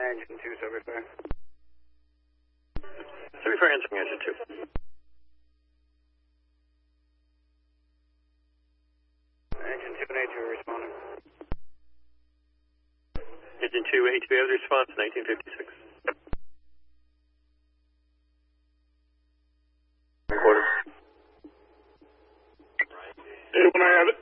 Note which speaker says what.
Speaker 1: Engine 2, Survey Fire.
Speaker 2: Survey Fire answering Engine 2.
Speaker 1: Engine 2 and A2 responding.
Speaker 2: Engine 2, A2 has response, 1956.
Speaker 3: Hey, when I have